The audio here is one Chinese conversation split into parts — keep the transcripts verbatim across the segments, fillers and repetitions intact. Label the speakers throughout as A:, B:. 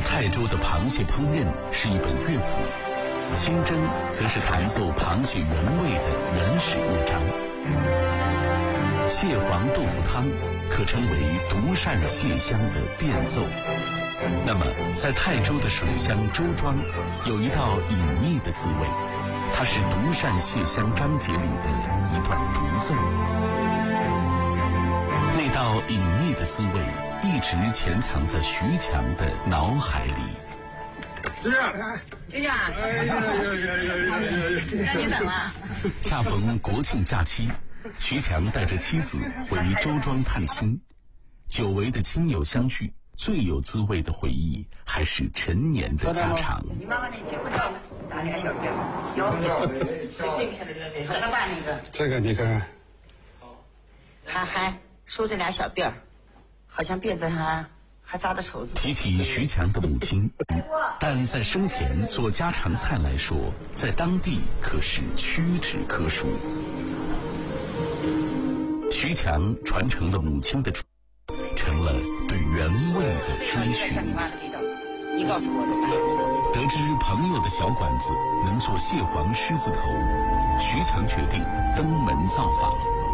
A: 泰州的螃蟹烹饪是一本乐谱，清蒸则是弹奏螃蟹原味的原始乐章。蟹黄豆腐汤可称为独善蟹乡的变奏。那么，在泰州的水乡周庄，有一道隐秘的滋味，它是独善蟹乡章节里的一段独奏。那道隐秘的滋味一直潜藏在徐强的脑海里。
B: 是啊，
C: 徐强，
B: 哎呀呀呀呀呀呀！
C: 让你等了。
A: 恰逢国庆假期，徐强带着妻子回周庄探亲，久违的亲友相聚，最有滋味的回忆还是陈年的家常。
C: 你妈妈那结婚照拿那个小辫有，最最看的这个，和他爸那个。
B: 这个你看，
C: 还还梳着俩小辫儿，好像辫子上还扎着绸子。
A: 提起徐强的母亲，但在生前做家常菜来说，在当地可是屈指可数。徐强传承了母亲的传成了对原味的追寻。
C: 你告诉我的。
A: 得知朋友的小馆子能做蟹黄狮子头，徐强决定登门造访。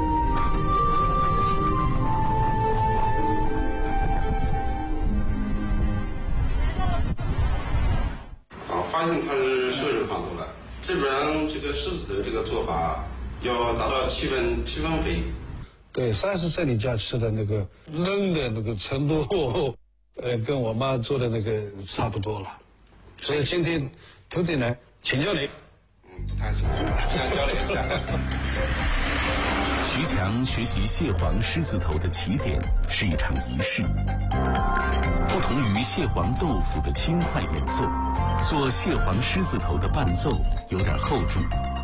D: 啊，发现它是瘦肉放多了。基本上这个狮子头这个做法要达到七分七分肥。
B: 对，三十岁你家吃的那个嫩的那个程度，呃，跟我妈做的那个差不多了。所以今天徒弟呢，请教你。
D: 嗯，不太清楚，想交流一下。
A: 徐强学习蟹黄狮子头的起点是一场仪式，不同于蟹黄豆腐的轻快演奏，做蟹黄狮子头的伴奏有点厚重。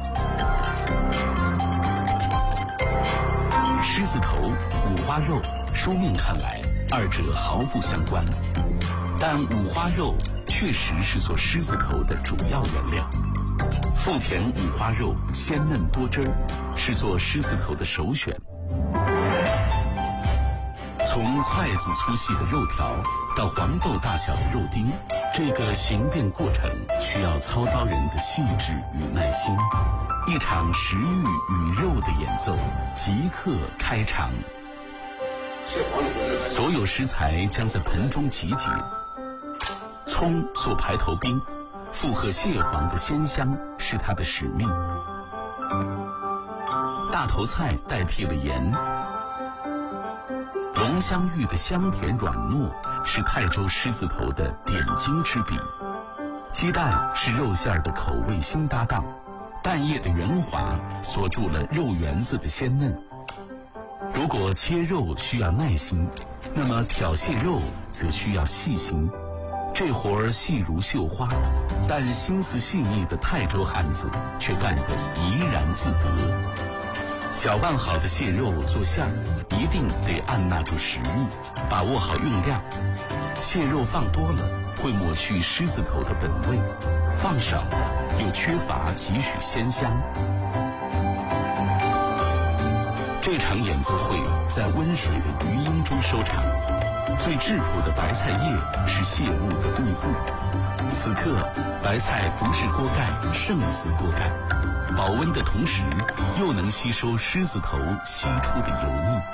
A: 狮子头、五花肉，书面看来二者毫不相关，但五花肉确实是做狮子头的主要原料。腹前五花肉鲜嫩多汁儿，是做狮子头的首选。从筷子粗细的肉条到黄豆大小的肉丁，这个形变过程需要操刀人的细致与耐心。一场食欲与肉的演奏即刻开场。所有食材将在盆中集结，葱做排头兵，附和蟹黄的鲜香是它的使命。大头菜代替了盐，龙香芋的香甜软糯是泰州狮子头的点睛之笔。鸡蛋是肉馅儿的口味新搭档，蛋液的圆滑锁住了肉圆子的鲜嫩。如果切肉需要耐心，那么挑蟹肉则需要细心。这活儿细如绣花，但心思细腻的泰州汉子却干得怡然自得。搅拌好的蟹肉做馅儿，一定得按捺住食欲，把握好用量。蟹肉放多了会抹去狮子头的本味，放少了又缺乏几许鲜香。这场演奏会在温水的余音中收场。最质朴的白菜叶是蟹物的幕布，此刻白菜不是锅盖，胜似锅盖，保温的同时又能吸收狮子头析出的油腻。